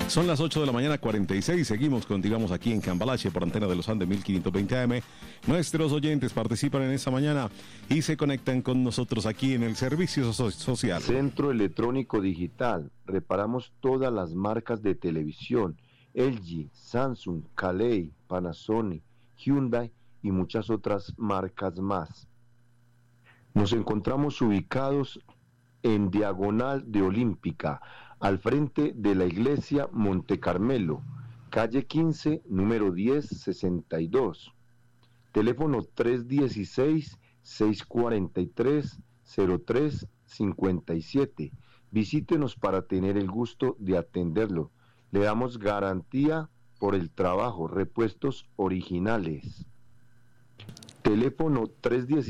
Son las 8 de la mañana, 46. Continuamos aquí en Cambalache por Antena de los Andes 1520 AM. Nuestros oyentes participan en esta mañana y se conectan con nosotros aquí en el servicio social. Centro Electrónico Digital. Reparamos todas las marcas de televisión: LG, Samsung, Calei, Panasonic, Hyundai y muchas otras marcas más. Nos encontramos ubicados en Diagonal de Olímpica, al frente de la iglesia Monte Carmelo, calle 15, número 1062. Teléfono 316-643-0357. Visítenos para tener el gusto de atenderlo. Le damos garantía por el trabajo, repuestos originales. Teléfono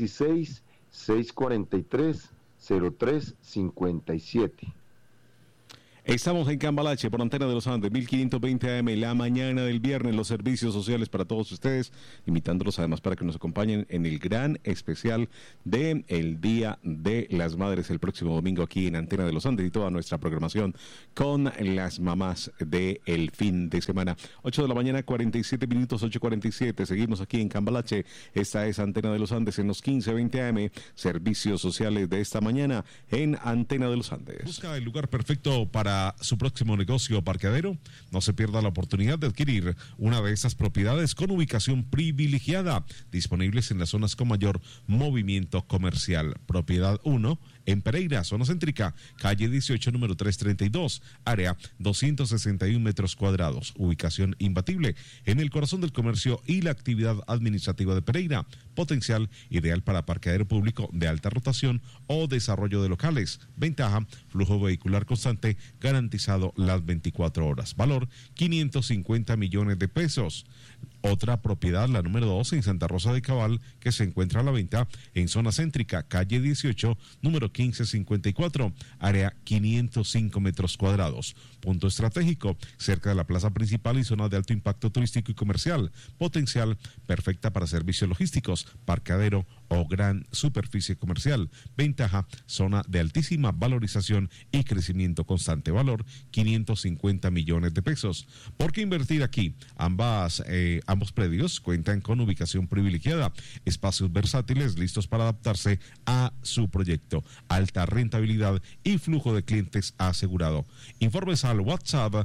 316-643-0357. Estamos en Cambalache por Antena de los Andes 1520 AM, la mañana del viernes, los servicios sociales para todos ustedes, invitándolos además para que nos acompañen en el gran especial de el Día de las Madres el próximo domingo aquí en Antena de los Andes y toda nuestra programación con las mamás del fin de semana. 8 de la mañana, 47 minutos, 8:47, seguimos aquí en Cambalache. Esta es Antena de los Andes en los 1520 AM, servicios sociales de esta mañana en Antena de los Andes. Busca el lugar perfecto para su próximo negocio o parqueadero. No se pierda la oportunidad de adquirir una de estas propiedades con ubicación privilegiada, disponibles en las zonas con mayor movimiento comercial. Propiedad 1 en Pereira, zona céntrica, calle 18, número 332, área 261 metros cuadrados, ubicación imbatible en el corazón del comercio y la actividad administrativa de Pereira, potencial ideal para parqueadero público de alta rotación o desarrollo de locales. Ventaja: flujo vehicular constante garantizado las 24 horas. Valor: 550 millones de pesos. Otra propiedad, la número 2, en Santa Rosa de Cabal, que se encuentra a la venta en zona céntrica, calle 18, número 1554, área 505 metros cuadrados. Punto estratégico, cerca de la plaza principal y zona de alto impacto turístico y comercial. Potencial: perfecta para servicios logísticos, parqueadero o gran superficie comercial. Ventaja: zona de altísima valorización y crecimiento constante. Valor: 550 millones de pesos. ¿Por qué invertir aquí? Ambos predios cuentan con ubicación privilegiada, espacios versátiles listos para adaptarse a su proyecto, alta rentabilidad y flujo de clientes asegurado. Informes al WhatsApp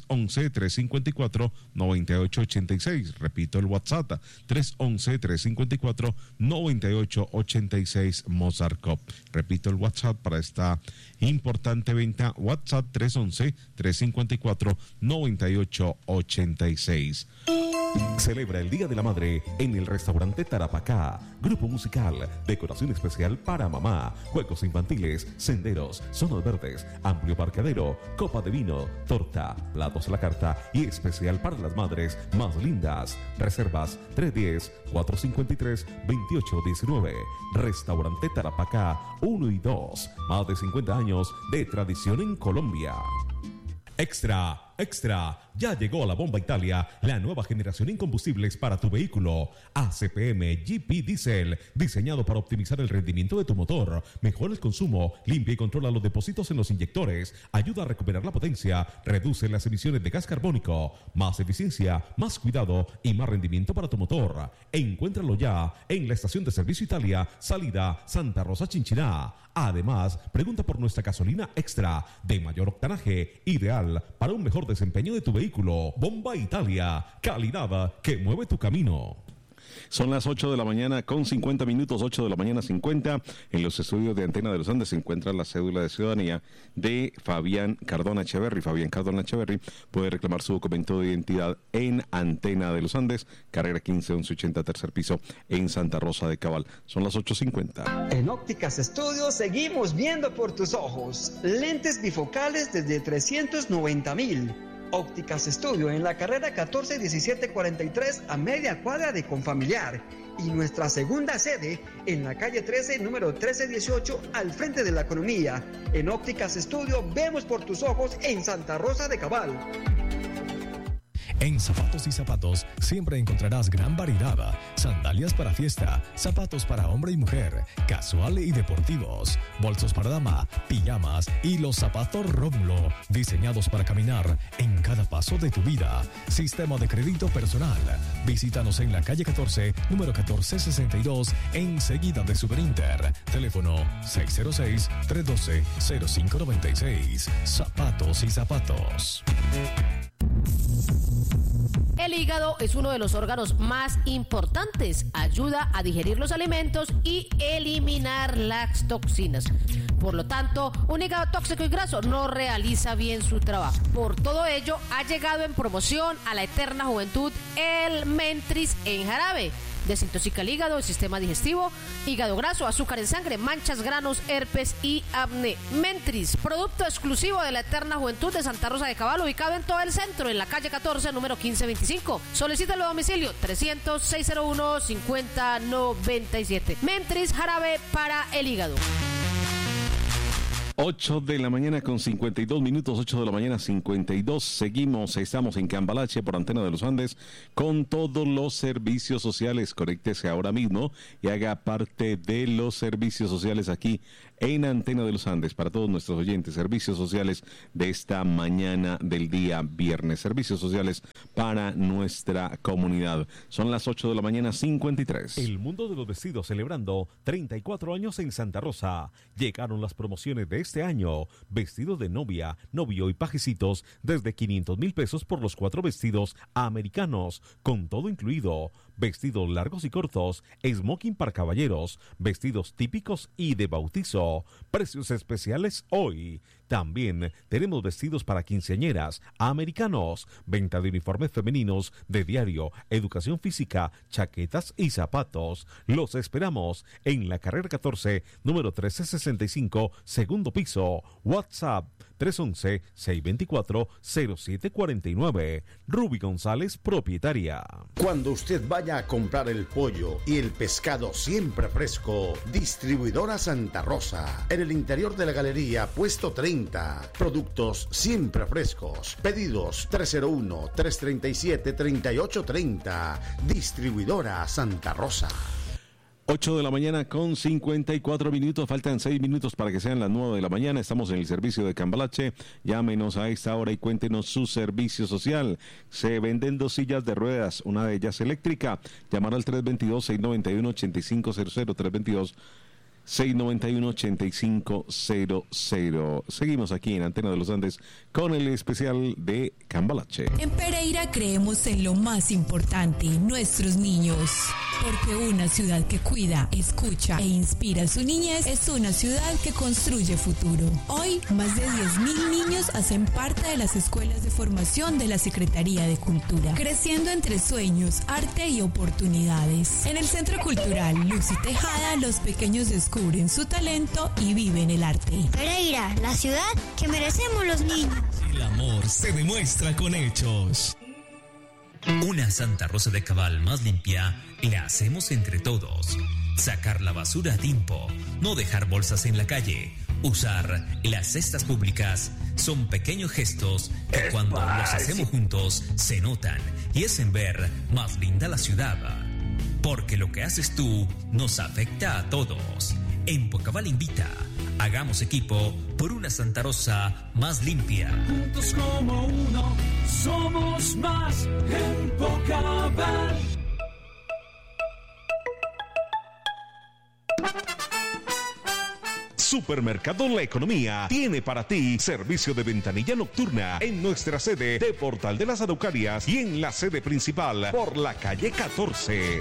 311-354-9886. Repito el WhatsApp 311-354-9886 Mozart Cop. Repito el WhatsApp para esta importante venta: WhatsApp 311-354-9886. Celebra el Día de la Madre en el restaurante Tarapacá. Grupo musical, decoración especial para mamá, juegos infantiles, senderos, zonas verdes, amplio parqueadero, copa de vino, torta, platos a la carta y especial para las madres más lindas. Reservas 310-453-2819. Restaurante Tarapacá 1 y 2. Más de 50 años de tradición en Colombia. Extra. Ya llegó a la Bomba Italia la nueva generación en combustibles para tu vehículo. ACPM GP Diesel, diseñado para optimizar el rendimiento de tu motor, mejora el consumo, limpia y controla los depósitos en los inyectores, ayuda a recuperar la potencia, reduce las emisiones de gas carbónico, más eficiencia, más cuidado y más rendimiento para tu motor. Encuéntralo ya en la estación de servicio Italia, salida Santa Rosa Chinchiná. Además, pregunta por nuestra gasolina extra de mayor octanaje, ideal para un mejor desempeño de tu vehículo. Bomba Italia, calidad que mueve tu camino. Son las 8 de la mañana con 50 minutos, 8 de la mañana 50. En los estudios de Antena de los Andes se encuentra la cédula de ciudadanía de Fabián Cardona Echeverry. Fabián Cardona Echeverry puede reclamar su documento de identidad en Antena de los Andes, carrera 15 1180, tercer piso, en Santa Rosa de Cabal. Son las 8:50. En Ópticas Estudio seguimos viendo por tus ojos. Lentes bifocales desde 390,000. Ópticas Estudio en la carrera 14-17-43 a media cuadra de Confamiliar. Y nuestra segunda sede en la calle 13, número 1318, al frente de la Economía. En Ópticas Estudio vemos por tus ojos en Santa Rosa de Cabal. En Zapatos y Zapatos siempre encontrarás gran variedad. Sandalias para fiesta, zapatos para hombre y mujer, casual y deportivos, bolsos para dama, pijamas y los zapatos Rómulo, diseñados para caminar en cada paso de tu vida. Sistema de crédito personal. Visítanos en la calle 14, número 1462, enseguida de Superinter. Teléfono 606-312-0596. Zapatos y Zapatos. El hígado es uno de los órganos más importantes. Ayuda a digerir los alimentos y eliminar las toxinas. Por lo tanto, un hígado tóxico y graso no realiza bien su trabajo. Por todo ello, ha llegado en promoción a la eterna juventud el Mentris en jarabe. Desintoxica el hígado, el sistema digestivo, hígado graso, azúcar en sangre, manchas, granos, herpes y acné. Mentris, producto exclusivo de la eterna juventud de Santa Rosa de Cabal, ubicado en todo el centro, en la calle 14, número 1525. Solicítalo a domicilio 300-601-5097. Mentris, jarabe para el hígado. 8 de la mañana con 52 minutos, 8 de la mañana 52. Estamos en Cambalache por Antena de los Andes con todos los servicios sociales. Conéctese ahora mismo y haga parte de los servicios sociales aquí en Antena de los Andes para todos nuestros oyentes. Servicios sociales de esta mañana del día viernes. Servicios sociales para nuestra comunidad. Son las 8 de la mañana 53. El mundo de los vestidos celebrando 34 años en Santa Rosa. Llegaron las promociones de este año. Vestidos de novia, novio y pajecitos desde 500,000 pesos por los 4 vestidos americanos, con todo incluido. Vestidos largos y cortos, smoking para caballeros, vestidos típicos y de bautizo. Precios especiales hoy. También tenemos vestidos para quinceañeras, americanos, venta de uniformes femeninos, de diario, educación física, chaquetas y zapatos. Los esperamos en la carrera 14, número 1365, segundo piso. WhatsApp 311-624-0749. Ruby González, propietaria. Cuando usted vaya a comprar el pollo y el pescado siempre fresco, Distribuidora Santa Rosa. En el interior de la galería, puesto 30. Productos siempre frescos. Pedidos 301-337-3830. Distribuidora Santa Rosa. 8 de la mañana con 54 minutos, faltan 6 minutos para que sean las 9 de la mañana. Estamos en el servicio de Cambalache. Llámenos a esta hora y cuéntenos su servicio social. Se venden 2 sillas de ruedas, una de ellas eléctrica. Llamar al 322-691-8500, 322-691-8500. Seguimos aquí en Antena de los Andes con el especial de Cambalache. En Pereira creemos en lo más importante, nuestros niños. Porque una ciudad que cuida, escucha e inspira a su niñez es una ciudad que construye futuro. Hoy, más de 10,000 niños hacen parte de las escuelas de formación de la Secretaría de Cultura, creciendo entre sueños, arte y oportunidades. En el Centro Cultural Luz y Tejada, los pequeños descubren su talento y viven el arte. Pereira, la ciudad que merecemos los niños. El amor se demuestra con hechos. Una Santa Rosa de Cabal más limpia la hacemos entre todos. Sacar la basura a tiempo, no dejar bolsas en la calle, usar las cestas públicas son pequeños gestos que cuando los hacemos juntos se notan y hacen ver más linda la ciudad. Porque lo que haces tú nos afecta a todos. En Pocabal invita, hagamos equipo por una Santa Rosa más limpia. Juntos como uno, somos más en Pocabal. Supermercado La Economía tiene para ti servicio de ventanilla nocturna en nuestra sede de Portal de las Araucarias y en la sede principal por la calle 14.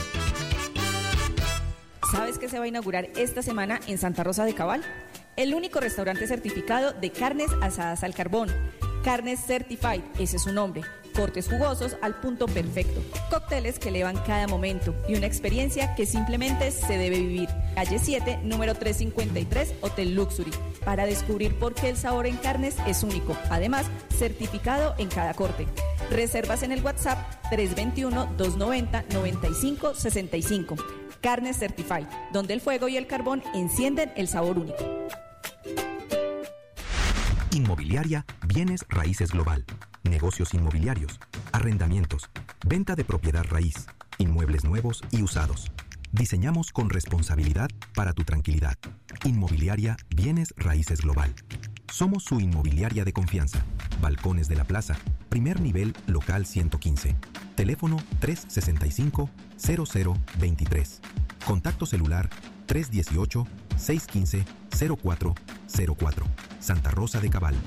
¿Sabes qué se va a inaugurar esta semana en Santa Rosa de Cabal? El único restaurante certificado de carnes asadas al carbón. Carnes Certified, ese es su nombre. Cortes jugosos al punto perfecto. Cócteles que elevan cada momento y una experiencia que simplemente se debe vivir. Calle 7, número 353, Hotel Luxury. Para descubrir por qué el sabor en carnes es único. Además, certificado en cada corte. Reservas en el WhatsApp 321-290-9565. Carnes Certified, donde el fuego y el carbón encienden el sabor único. Inmobiliaria Bienes Raíces Global. Negocios inmobiliarios, arrendamientos, venta de propiedad raíz, inmuebles nuevos y usados. Diseñamos con responsabilidad para tu tranquilidad. Inmobiliaria Bienes Raíces Global. Somos su inmobiliaria de confianza. Balcones de la Plaza, primer nivel, local 115. Teléfono 365-0023. Contacto celular 318-615-0404. Santa Rosa de Cabal.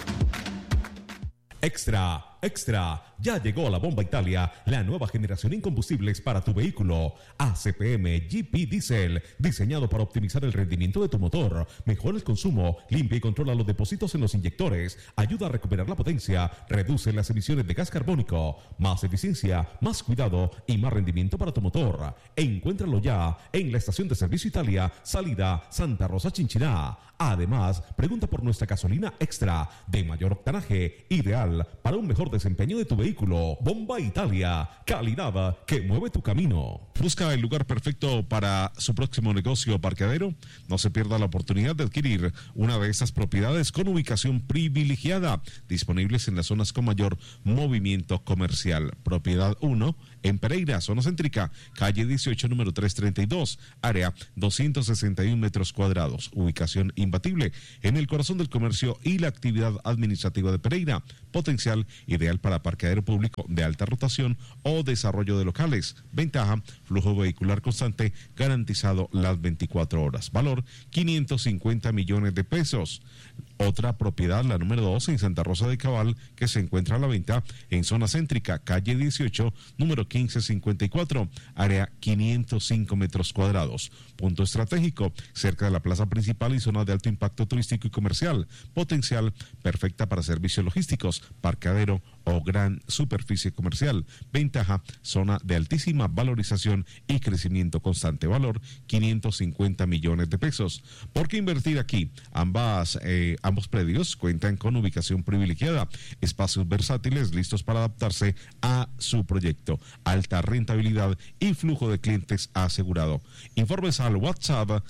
Extra, extra, ya llegó a la Bomba Italia la nueva generación en combustibles para tu vehículo. ACPM GP Diesel, diseñado para optimizar el rendimiento de tu motor, mejora el consumo, limpia y controla los depósitos en los inyectores, ayuda a recuperar la potencia, reduce las emisiones de gas carbónico, más eficiencia, más cuidado y más rendimiento para tu motor. Encuéntralo ya en la estación de servicio Italia, salida Santa Rosa Chinchiná. Además, pregunta por nuestra gasolina extra de mayor octanaje, ideal para un mejor desempeño de tu vehículo. Bomba Italia, calidad que mueve tu camino. ¿Busca el lugar perfecto para su próximo negocio o parqueadero? No se pierda la oportunidad de adquirir una de estas propiedades con ubicación privilegiada, disponibles en las zonas con mayor movimiento comercial. Propiedad 1 en Pereira, zona céntrica, calle 18, número 332, área 261 metros cuadrados, ubicación imbatible en el corazón del comercio y la actividad administrativa de Pereira, potencial ideal para parqueadero público de alta rotación o desarrollo de locales. Ventaja, flujo vehicular constante garantizado las 24 horas. Valor, 550 millones de pesos. Otra propiedad, la número 2, en Santa Rosa de Cabal, que se encuentra a la venta en zona céntrica, calle 18, número 1554, área 505 metros cuadrados. Punto estratégico, cerca de la plaza principal y zona de alto impacto turístico y comercial. Potencial, perfecta para servicios logísticos, parqueadero o gran superficie comercial. Ventaja, zona de altísima valorización y crecimiento constante. Valor, 550 millones de pesos. ¿Por qué invertir aquí? Ambos predios cuentan con ubicación privilegiada, espacios versátiles listos para adaptarse a su proyecto, alta rentabilidad y flujo de clientes asegurado. Informes al WhatsApp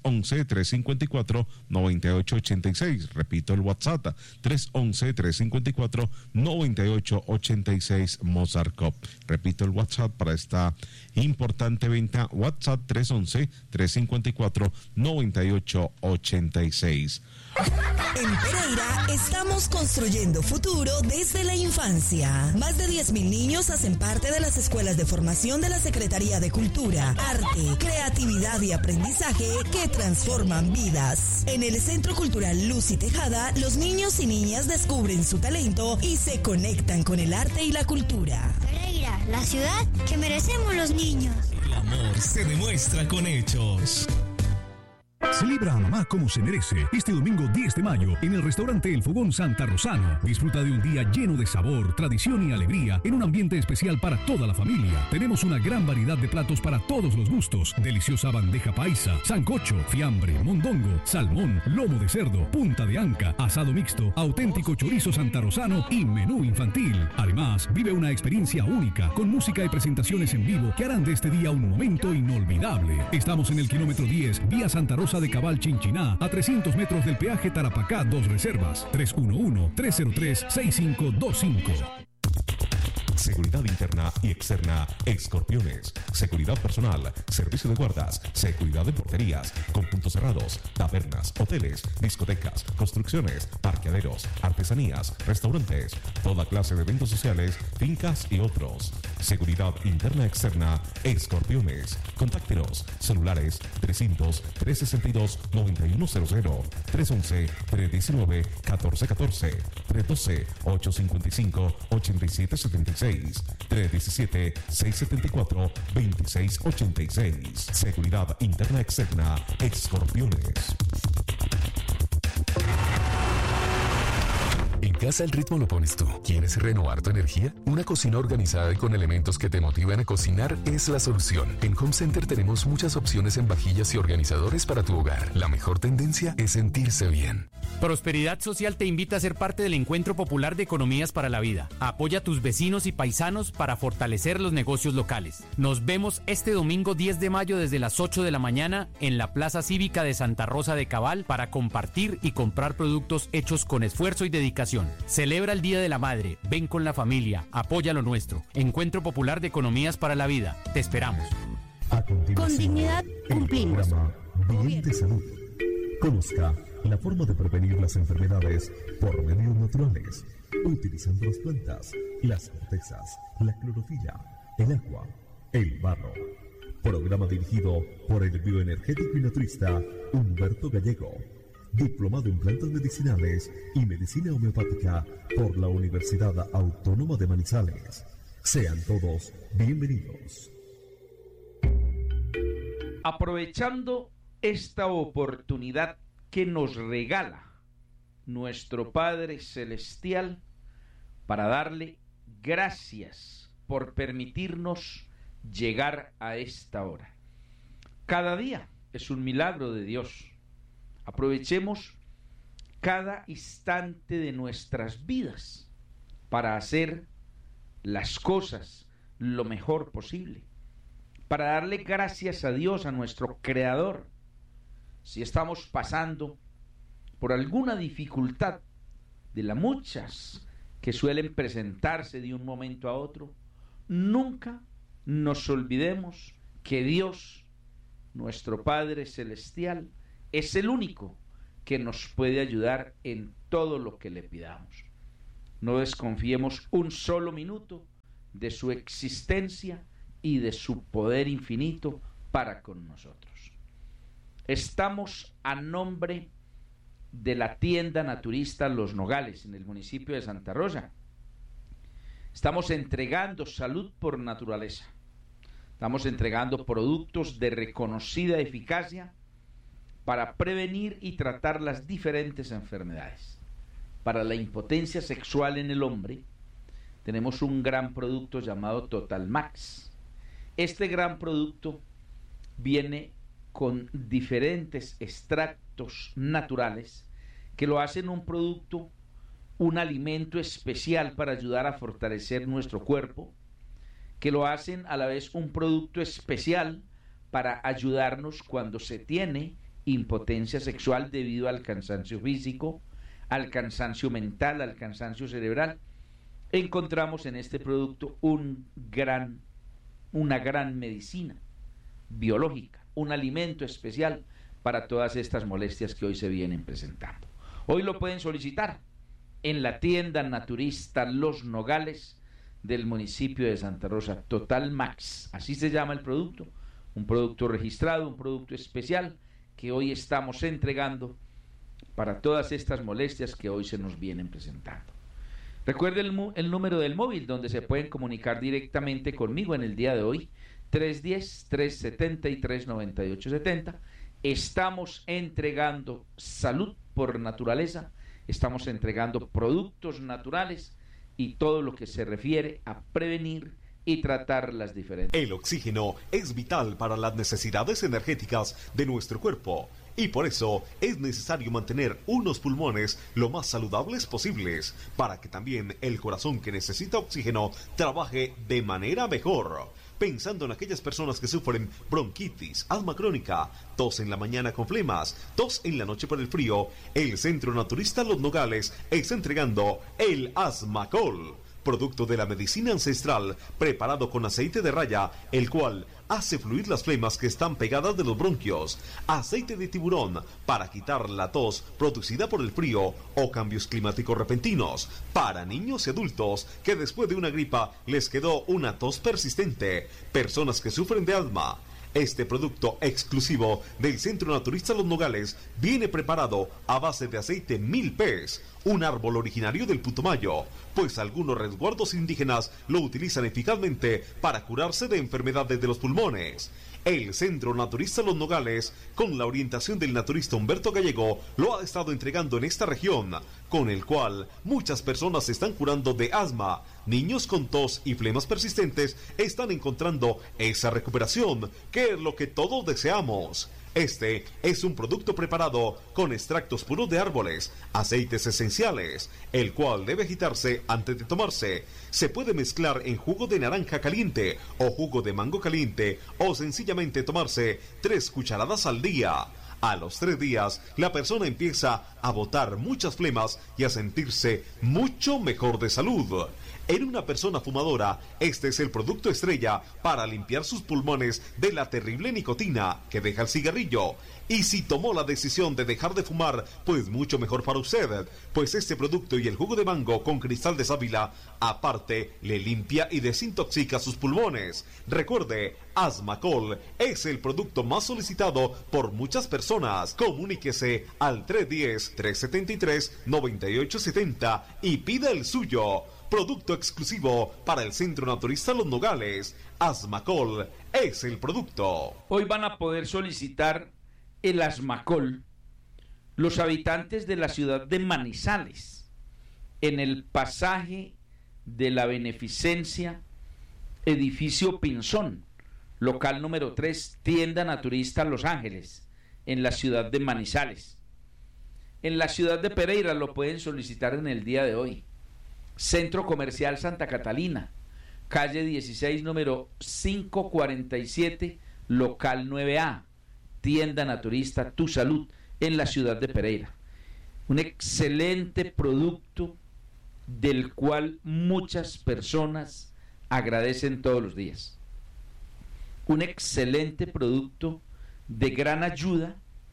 311-354-9886. Repito el WhatsApp 311-354-9886 Mozart Cop. Repito el WhatsApp para esta importante venta, WhatsApp 311-354-9886. En Pereira estamos construyendo futuro desde la infancia. Más de 10.000 niños hacen parte de las escuelas de formación de la Secretaría de Cultura, Arte, Creatividad y Aprendizaje que transforman vidas. En el Centro Cultural Luz y Tejada, los niños y niñas descubren su talento y se conectan con el arte y la cultura. Pereira, la ciudad que merecemos los niños. El amor se demuestra con hechos. Celebra a mamá como se merece este domingo 10 de mayo en el restaurante El Fogón Santa Rosano. Disfruta de un día lleno de sabor, tradición y alegría en un ambiente especial para toda la familia. Tenemos una gran variedad de platos para todos los gustos. Deliciosa bandeja paisa, sancocho, fiambre, mondongo, salmón, lomo de cerdo, punta de anca, asado mixto, auténtico chorizo santarrosano y menú infantil. Además, vive una experiencia única con música y presentaciones en vivo que harán de este día un momento inolvidable. Estamos en el kilómetro 10, vía Santa Rosa de Cabal Chinchiná, a 300 metros del peaje Tarapacá, 2 Reservas, 311-303-6525. Seguridad interna y externa, Escorpiones. Seguridad personal, servicio de guardas, seguridad de porterías, con puntos cerrados, tabernas, hoteles, discotecas, construcciones, parqueaderos, artesanías, restaurantes, toda clase de eventos sociales, fincas y otros. Seguridad interna externa, Escorpiones. Contáctenos, celulares 300-362-9100, 311-319-1414, 312-855-8776, 317-674-2686. Seguridad interna externa, Escorpiones. En casa el ritmo lo pones tú. ¿Quieres renovar tu energía? Una cocina organizada y con elementos que te motivan a cocinar es la solución. En Home Center tenemos muchas opciones en vajillas y organizadores para tu hogar. La mejor tendencia es sentirse bien. Prosperidad Social te invita a ser parte del Encuentro Popular de Economías para la Vida. Apoya a tus vecinos y paisanos para fortalecer los negocios locales. Nos vemos este domingo 10 de mayo desde las 8 de la mañana en la Plaza Cívica de Santa Rosa de Cabal para compartir y comprar productos hechos con esfuerzo y dedicación. Celebra el Día de la Madre, ven con la familia, apoya lo nuestro. Encuentro Popular de Economías para la Vida. Te esperamos. Con dignidad cumplimos. Bien de Salud. Conozca la forma de prevenir las enfermedades por medios naturales, utilizando las plantas, las cortezas, la clorofila, el agua, el barro. Programa dirigido por el bioenergético y naturista Humberto Gallego, diplomado en plantas medicinales y medicina homeopática por la Universidad Autónoma de Manizales. Sean todos bienvenidos. Aprovechando esta oportunidad que nos regala nuestro Padre Celestial para darle gracias por permitirnos llegar a esta hora. Cada día es un milagro de Dios. Aprovechemos cada instante de nuestras vidas para hacer las cosas lo mejor posible, para darle gracias a Dios, a nuestro Creador. Si estamos pasando por alguna dificultad de las muchas que suelen presentarse de un momento a otro, nunca nos olvidemos que Dios, nuestro Padre Celestial, es el único que nos puede ayudar en todo lo que le pidamos. No desconfiemos un solo minuto de su existencia y de su poder infinito para con nosotros. Estamos a nombre de la tienda naturista Los Nogales, en el municipio de Santa Rosa. Estamos entregando salud por naturaleza. Estamos entregando productos de reconocida eficacia para prevenir y tratar las diferentes enfermedades. Para la impotencia sexual en el hombre, tenemos un gran producto llamado Total Max. Este gran producto viene con diferentes extractos naturales que lo hacen un producto, un alimento especial para ayudar a fortalecer nuestro cuerpo, que lo hacen a la vez un producto especial para ayudarnos cuando se tiene impotencia sexual debido al cansancio físico, al cansancio mental, al cansancio cerebral. Encontramos en este producto una gran medicina biológica, un alimento especial para todas estas molestias que hoy se vienen presentando. Hoy lo pueden solicitar en la tienda naturista Los Nogales del municipio de Santa Rosa. Total Max, así se llama el producto, un producto registrado, un producto especial que hoy estamos entregando para todas estas molestias que hoy se nos vienen presentando. Recuerden el número del móvil donde se pueden comunicar directamente conmigo en el día de hoy, 310-373-9870. Estamos entregando salud por naturaleza, estamos entregando productos naturales y todo lo que se refiere a prevenir y tratar las diferentes. El oxígeno es vital para las necesidades energéticas de nuestro cuerpo y por eso es necesario mantener unos pulmones lo más saludables posibles para que también el corazón que necesita oxígeno trabaje de manera mejor. Pensando en aquellas personas que sufren bronquitis, asma crónica, tos en la mañana con flemas, tos en la noche por el frío, el Centro Naturista Los Nogales está entregando el Asmacol, producto de la medicina ancestral preparado con aceite de raya, el cual hace fluir las flemas que están pegadas de los bronquios, aceite de tiburón para quitar la tos producida por el frío o cambios climáticos repentinos, para niños y adultos que después de una gripa les quedó una tos persistente, personas que sufren de asma. Este producto exclusivo del Centro Naturista Los Nogales viene preparado a base de aceite milpés, un árbol originario del Putumayo, pues algunos resguardos indígenas lo utilizan eficazmente para curarse de enfermedades de los pulmones. El Centro Naturista Los Nogales, con la orientación del naturista Humberto Gallego, lo ha estado entregando en esta región, con el cual muchas personas se están curando de asma. Niños con tos y flemas persistentes están encontrando esa recuperación, que es lo que todos deseamos. Este es un producto preparado con extractos puros de árboles, aceites esenciales, el cual debe agitarse antes de tomarse. Se puede mezclar en jugo de naranja caliente o jugo de mango caliente, o sencillamente tomarse 3 cucharadas al día. A los 3 días, la persona empieza a botar muchas flemas y a sentirse mucho mejor de salud. En una persona fumadora, este es el producto estrella para limpiar sus pulmones de la terrible nicotina que deja el cigarrillo. Y si tomó la decisión de dejar de fumar, pues mucho mejor para usted, pues este producto y el jugo de mango con cristal de sábila, aparte, le limpia y desintoxica sus pulmones. Recuerde, Asmacol es el producto más solicitado por muchas personas. Comuníquese al 310-373-9870 y pida el suyo. Producto exclusivo para el Centro Naturista Los Nogales. Asmacol es el producto. Hoy van a poder solicitar el Asmacol los habitantes de la ciudad de Manizales, en el pasaje de la Beneficencia, edificio Pinzón, local número 3, tienda naturista Los Ángeles, en la ciudad de Manizales. En la ciudad de Pereira lo pueden solicitar en el día de hoy. Centro Comercial Santa Catalina, calle 16, número 547, local 9A, tienda naturista Tu Salud, en la ciudad de Pereira. Un excelente producto del cual muchas personas agradecen todos los días. Un excelente producto de gran ayuda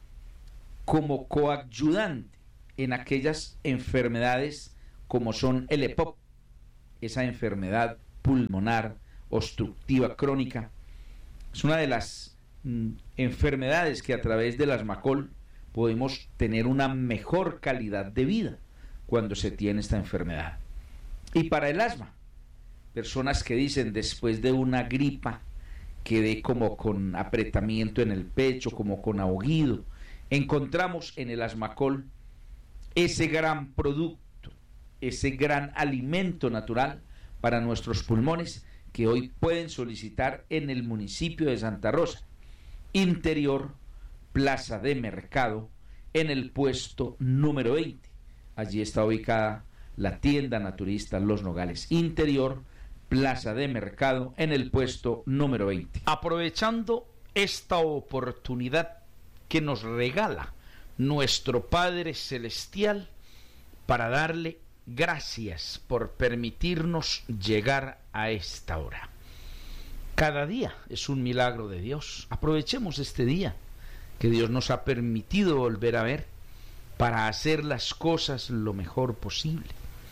como coadyuvante en aquellas enfermedades como son el EPOC, esa enfermedad pulmonar obstructiva crónica. Es una de las enfermedades que a través del Asmacol podemos tener una mejor calidad de vida cuando se tiene esta enfermedad. Y para el asma, personas que dicen después de una gripa quedé como con apretamiento en el pecho, como con ahoguido, encontramos en el Asmacol ese gran producto, ese gran alimento natural para nuestros pulmones que hoy pueden solicitar en el municipio de Santa Rosa, interior, plaza de mercado, en el puesto número 20. Allí está ubicada la tienda naturista Los Nogales, interior, plaza de mercado, en el puesto número 20. Aprovechando esta oportunidad que nos regala nuestro Padre Celestial para darle gracias por permitirnos llegar a esta hora. Cada día es un milagro de Dios. Aprovechemos este día que Dios nos ha permitido volver a ver para hacer las cosas lo mejor posible.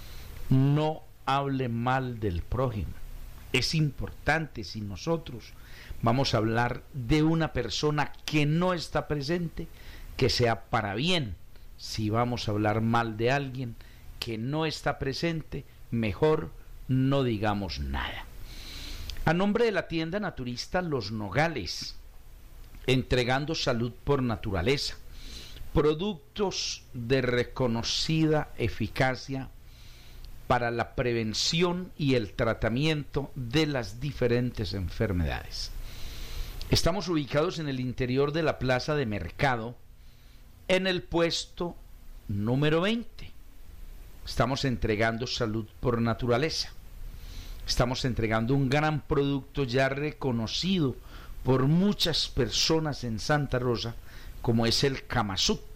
No hable mal del prójimo. Es importante, si nosotros vamos a hablar de una persona que no está presente, que sea para bien. Si vamos a hablar mal de alguien que no está presente, mejor no digamos nada. A nombre de la tienda naturista Los Nogales, entregando salud por naturaleza, productos de reconocida eficacia para la prevención y el tratamiento de las diferentes enfermedades. Estamos ubicados en el interior de la plaza de mercado, en el puesto número 20. Estamos entregando salud por naturaleza. Estamos entregando un gran producto ya reconocido por muchas personas en Santa Rosa, como es el Kama Sutra,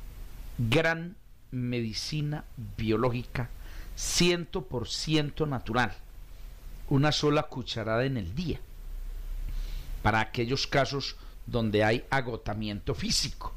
gran medicina biológica 100% natural, una sola cucharada en el día, para aquellos casos donde hay agotamiento físico.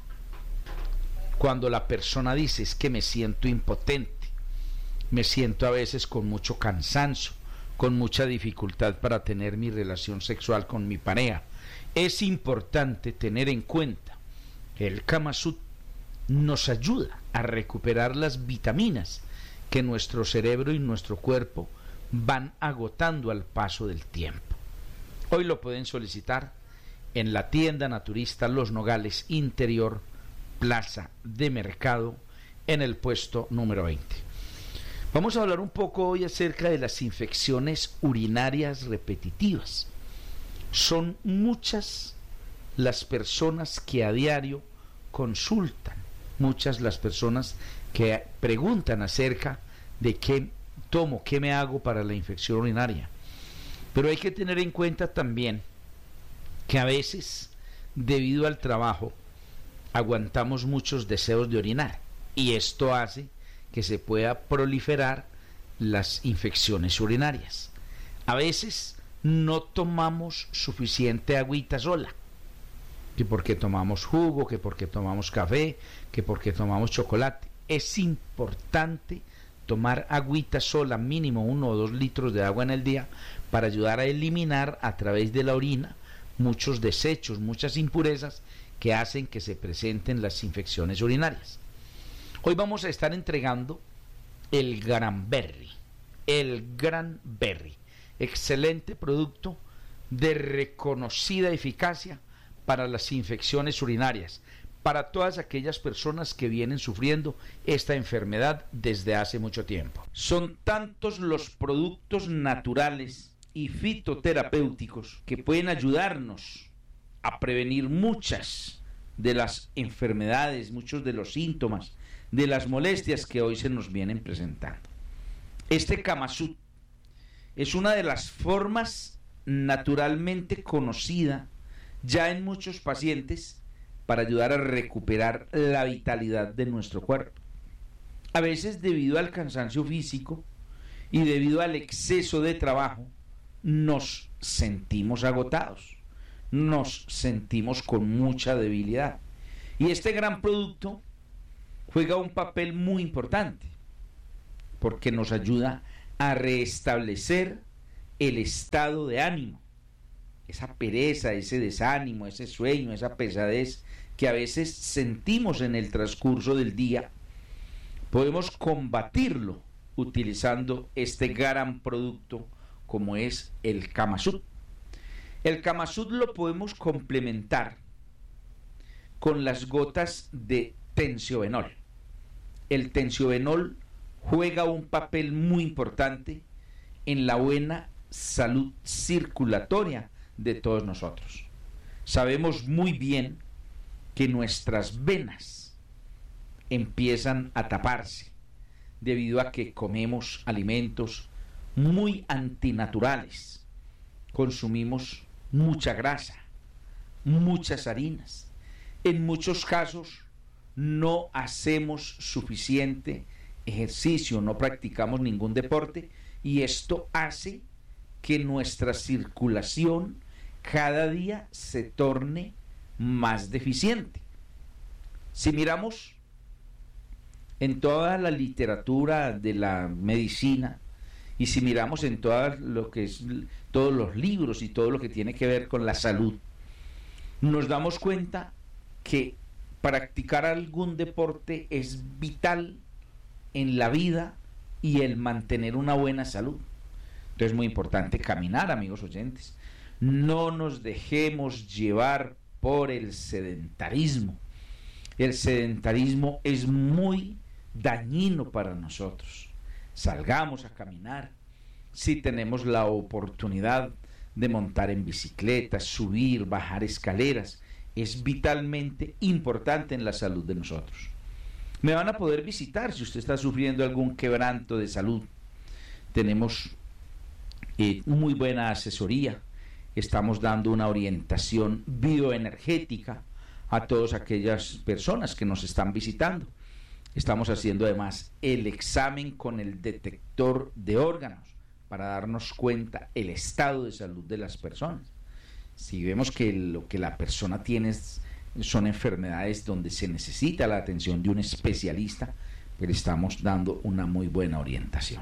Cuando la persona dice es que me siento impotente, me siento a veces con mucho cansancio, con mucha dificultad para tener mi relación sexual con mi pareja, es importante tener en cuenta que el Kama Sutra nos ayuda a recuperar las vitaminas que nuestro cerebro y nuestro cuerpo van agotando al paso del tiempo. Hoy lo pueden solicitar en la tienda naturista Los Nogales Interior, Plaza de Mercado, en el puesto número 20. Vamos a hablar un poco hoy acerca de las infecciones urinarias repetitivas. Son muchas las personas que a diario consultan, muchas las personas que preguntan acerca de qué tomo, qué me hago para la infección urinaria. Pero hay que tener en cuenta también que a veces, debido al trabajo, aguantamos muchos deseos de orinar, y esto hace que se pueda proliferar las infecciones urinarias. A veces no tomamos suficiente agüita sola, que porque tomamos jugo, que porque tomamos café, que porque tomamos chocolate. Es importante tomar agüita sola, mínimo 1 o 2 litros de agua en el día, para ayudar a eliminar a través de la orina muchos desechos, muchas impurezas que hacen que se presenten las infecciones urinarias. Hoy vamos a estar entregando el Granberry, excelente producto de reconocida eficacia para las infecciones urinarias, para todas aquellas personas que vienen sufriendo esta enfermedad desde hace mucho tiempo. Son tantos los productos naturales y fitoterapéuticos que pueden ayudarnos a prevenir muchas de las enfermedades, muchos de los síntomas, de las molestias que hoy se nos vienen presentando. Este Camasut es una de las formas naturalmente conocida ya en muchos pacientes para ayudar a recuperar la vitalidad de nuestro cuerpo. A veces, debido al cansancio físico y debido al exceso de trabajo, nos sentimos agotados, nos sentimos con mucha debilidad. Y este gran producto juega un papel muy importante porque nos ayuda a restablecer el estado de ánimo, esa pereza, ese desánimo, ese sueño, esa pesadez que a veces sentimos en el transcurso del día. Podemos combatirlo utilizando este gran producto como es el Camasut. El Camasut lo podemos complementar con las gotas de tensiobenol. El tensiobenol juega un papel muy importante en la buena salud circulatoria de todos nosotros. Sabemos muy bien que nuestras venas empiezan a taparse debido a que comemos alimentos muy antinaturales, consumimos mucha grasa, muchas harinas. En muchos casos no hacemos suficiente ejercicio, no practicamos ningún deporte, y esto hace que nuestra circulación cada día se torne más deficiente. Si miramos en toda la literatura de la medicina, y si miramos en todo lo que es, todos los libros y todo lo que tiene que ver con la salud, nos damos cuenta que practicar algún deporte es vital en la vida y el mantener una buena salud. Entonces es muy importante caminar, amigos oyentes. No nos dejemos llevar por el sedentarismo. El sedentarismo es muy dañino para nosotros. Salgamos a caminar. Si tenemos la oportunidad de montar en bicicleta, subir, bajar escaleras, es vitalmente importante en la salud de nosotros. Me van a poder visitar si usted está sufriendo algún quebranto de salud. Tenemos muy buena asesoría. Estamos dando una orientación bioenergética a todas aquellas personas que nos están visitando. Estamos haciendo además el examen con el detector de órganos para darnos cuenta el estado de salud de las personas. Si vemos que lo que la persona tiene son enfermedades donde se necesita la atención de un especialista, pues estamos dando una muy buena orientación.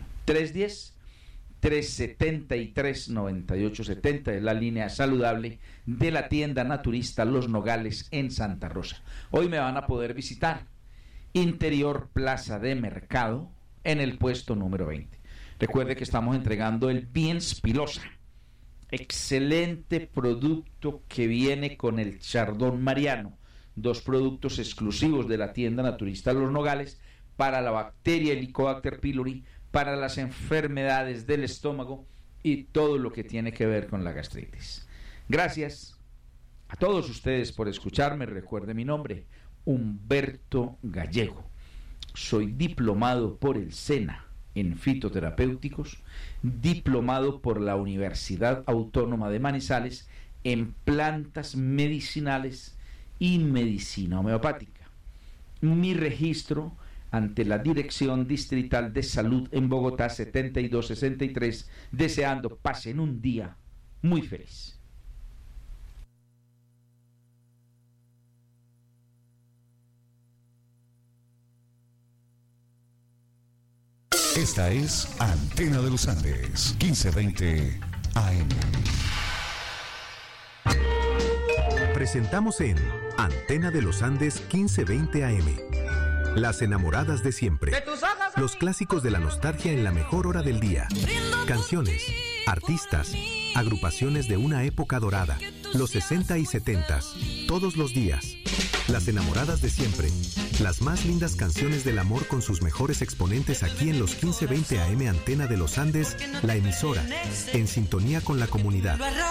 310-373-9870 es la línea saludable de la tienda naturista Los Nogales en Santa Rosa. Hoy me van a poder visitar Interior Plaza de Mercado en el puesto número 20. Recuerde que estamos entregando el Bien Spilosa, excelente producto que viene con el Chardón Mariano, 2 productos exclusivos de la tienda naturista Los Nogales para la bacteria Helicobacter pylori, para las enfermedades del estómago y todo lo que tiene que ver con la gastritis. Gracias a todos ustedes por escucharme. Recuerde mi nombre, Humberto Gallego. Soy diplomado por el SENA en fitoterapéuticos, diplomado por la Universidad Autónoma de Manizales en plantas medicinales y medicina homeopática. Mi registro ante la Dirección Distrital de Salud en Bogotá 7263, deseando pasen un día muy feliz. Esta es Antena de los Andes, 1520 AM. Presentamos en Antena de los Andes 1520 AM. Las enamoradas de siempre. Los clásicos de la nostalgia en la mejor hora del día. Canciones, artistas, agrupaciones de una época dorada. Los 60 y 70, todos los días. Las enamoradas de siempre. Las más lindas canciones del amor con sus mejores exponentes aquí en los 1520 AM Antena de los Andes, la emisora, en sintonía con la comunidad.